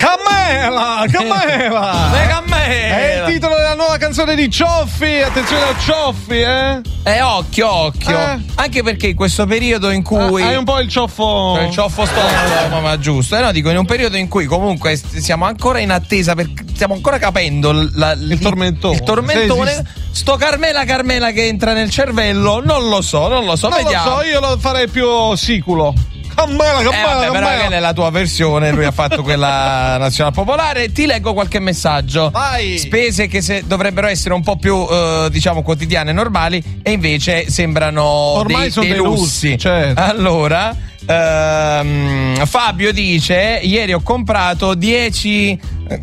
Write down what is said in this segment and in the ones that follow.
Cammela! È il titolo della nuova canzone di Cioffi. Attenzione a Cioffi, Occhio. Anche perché in questo periodo in cui hai un po' il ciuffo. Il ciuffo storto, ma giusto. No, dico in un periodo in cui comunque siamo ancora in attesa, stiamo ancora capendo il tormentone. Il tormentone. Sto Carmela che entra nel cervello, non lo so. Non Vediamo. lo so, io lo farei più siculo. Cammela. Però quella è la tua versione, lui ha fatto quella nazionale popolare. Ti leggo qualche messaggio. Vai. Spese che dovrebbero essere un po' più diciamo quotidiane, normali, e invece sembrano ormai sono dei lussi. Certo. Allora Fabio dice: ieri ho comprato 10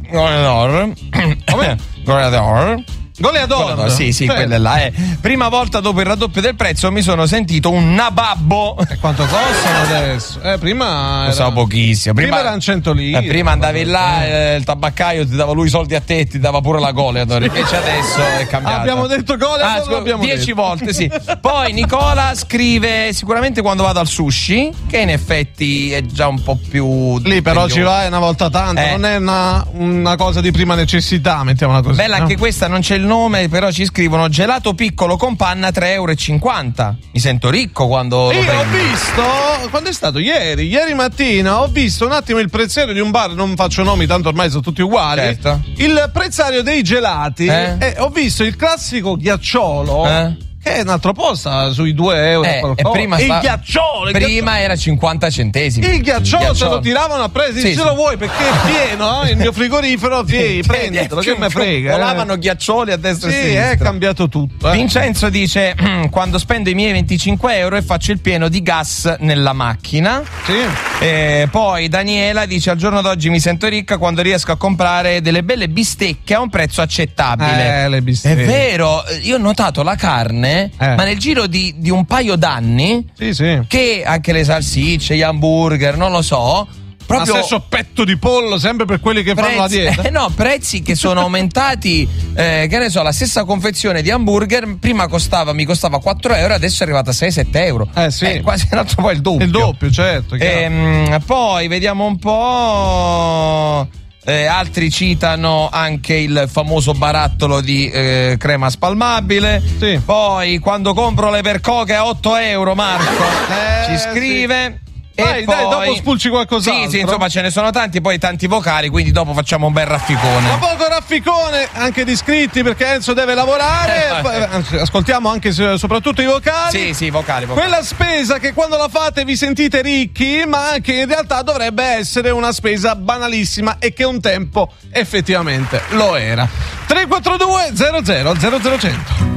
Goleador, sì, certo. Quella là. Prima volta dopo il raddoppio del prezzo mi sono sentito un nababbo. E quanto costano adesso? Prima costava pochissimo. Prima erano 100 lire. Prima andavi là, il tabaccaio ti dava lui i soldi a te, ti dava pure la Goleador. Invece adesso è cambiato. Abbiamo detto Goleador? 10 volte, sì. Poi Nicola scrive: sicuramente quando vado al sushi, che in effetti è già un po' più lì, però ci vai una volta tanto, non è una cosa di prima necessità, mettiamola così. Bella anche questa, non c'è il nome, però ci scrivono: gelato piccolo con panna 3,50 euro. Mi sento ricco quando io lo prendo. Ho visto, quando è stato? Ieri mattina ho visto un attimo il prezzario di un bar, non faccio nomi tanto ormai sono tutti uguali. Certo. Il prezzario dei gelati, ho visto il classico ghiacciolo che è un altro posto sui 2 euro. Prima il ghiacciolo prima era 50 centesimi. Il ghiacciolo se lo tiravano a presi. Sì, se lo vuoi perché è pieno, il mio frigorifero, prenditelo, che me frega. Volavano ghiaccioli a destra e a sinistra. È cambiato tutto. Vincenzo dice: quando spendo i miei 25 euro e faccio il pieno di gas nella macchina. Sì. Poi Daniela dice: al giorno d'oggi mi sento ricca quando riesco a comprare delle belle bistecche a un prezzo accettabile. Le bistecche. È vero, io ho notato la carne, ma nel giro di un paio d'anni, che anche le salsicce, gli hamburger, non lo so, proprio lo stesso petto di pollo, sempre per quelli che fanno la dieta. Prezzi che sono aumentati, che ne so, la stessa confezione di hamburger prima mi costava 4 euro, adesso è arrivata a 6-7 euro. Sì. Quasi un altro po' il doppio. Il doppio, certo. Poi vediamo un po'. Altri citano anche il famoso barattolo di crema spalmabile. Sì. Poi quando compro le percoche a 8 euro, Marco ci scrive. Dai, dopo spulci qualcos'altro. Sì, insomma ce ne sono tanti, poi tanti vocali, quindi dopo facciamo un bel rafficone. Ma poco rafficone anche di iscritti, perché Enzo deve lavorare. Ascoltiamo anche soprattutto i vocali. Sì, vocali. Quella spesa che quando la fate vi sentite ricchi, ma che in realtà dovrebbe essere una spesa banalissima e che un tempo effettivamente lo era. 342 00 00 100.